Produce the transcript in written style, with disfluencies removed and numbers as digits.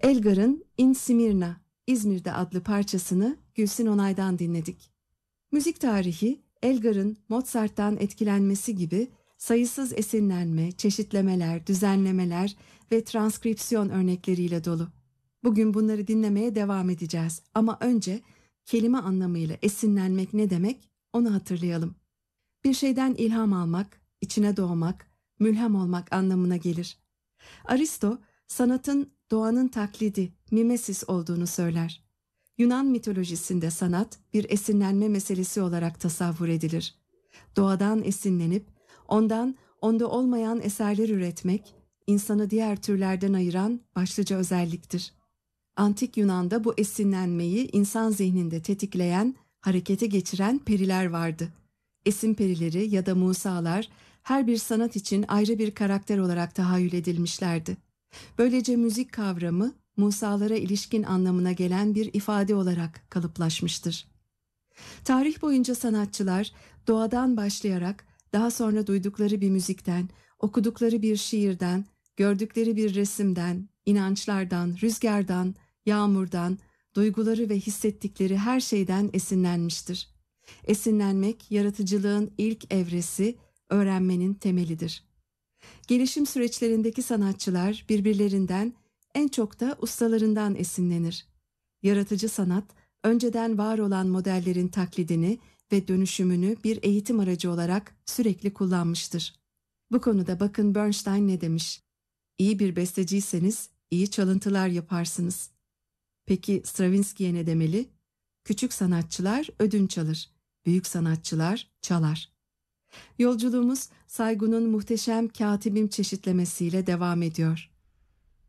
Elgar'ın In Smyrna, İzmir'de adlı parçasını Gülsün Onay'dan dinledik. Müzik tarihi, Elgar'ın Mozart'tan etkilenmesi gibi sayısız esinlenme, çeşitlemeler, düzenlemeler ve transkripsiyon örnekleriyle dolu. Bugün bunları dinlemeye devam edeceğiz ama önce kelime anlamıyla esinlenmek ne demek onu hatırlayalım. Bir şeyden ilham almak, içine doğmak, mülhem olmak anlamına gelir. Aristo, sanatın doğanın taklidi, mimesis olduğunu söyler. Yunan mitolojisinde sanat bir esinlenme meselesi olarak tasavvur edilir. Doğadan esinlenip onda olmayan eserler üretmek, insanı diğer türlerden ayıran başlıca özelliktir. Antik Yunan'da bu esinlenmeyi insan zihninde tetikleyen, harekete geçiren periler vardı. Esin perileri ya da musalar her bir sanat için ayrı bir karakter olarak tahayyül edilmişlerdi. Böylece müzik kavramı musalara ilişkin anlamına gelen bir ifade olarak kalıplaşmıştır. Tarih boyunca sanatçılar doğadan başlayarak daha sonra duydukları bir müzikten, okudukları bir şiirden, gördükleri bir resimden, inançlardan, rüzgardan, yağmurdan, duyguları ve hissettikleri her şeyden esinlenmiştir. Esinlenmek, yaratıcılığın ilk evresi, öğrenmenin temelidir. Gelişim süreçlerindeki sanatçılar birbirlerinden, en çok da ustalarından esinlenir. Yaratıcı sanat, önceden var olan modellerin taklidini ve dönüşümünü bir eğitim aracı olarak sürekli kullanmıştır. Bu konuda bakın Bernstein ne demiş? İyi bir besteciyseniz iyi çalıntılar yaparsınız. Peki Stravinsky'ye ne demeli? Küçük sanatçılar ödünç alır, büyük sanatçılar çalar. Yolculuğumuz Saygun'un muhteşem Katibim çeşitlemesiyle devam ediyor.